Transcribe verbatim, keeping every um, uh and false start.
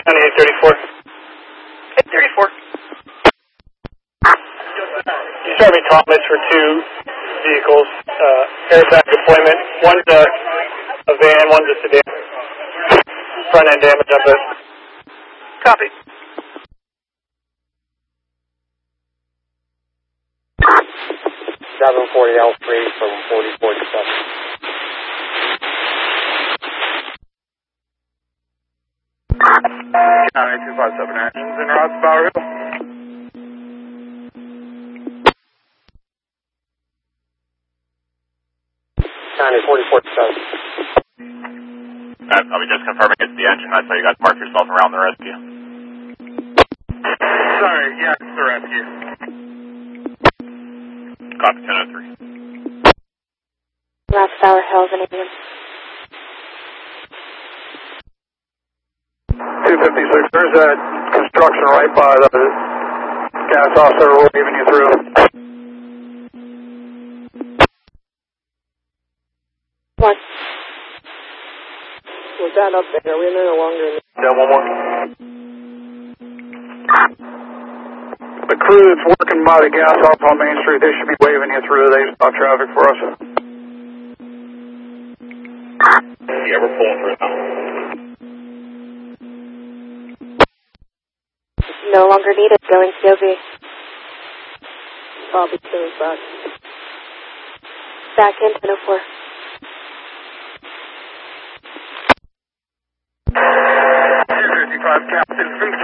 County eight thirty-four. eight thirty-four. Starving Thomas for two vehicles, uh, airbag deployment. One's a, a van, one's a sedan. Front end damage on both. Copy. seven forty L three from forty forty-seven. County two five seven actions in route to Bower Hill. County forty forty-seven. Uh, I'll be just confirming it's the engine. I saw you guys mark yourself around the rescue. Sorry, yeah, it's the rescue. Copy ten oh three. Last Bower Hill, Vanadium. two fifty-six, there's a construction right by the gas officer. We're leaving you through. One. Was that up there? Are we no longer in the... Yeah, one more. The crew that's working by the gas off on Main Street, they should be waving you through. They stop traffic for us. Yeah, we're pulling through now. No longer needed. Going C O V. Copy, two back. Back in ten oh four. two fifty-five, Captain,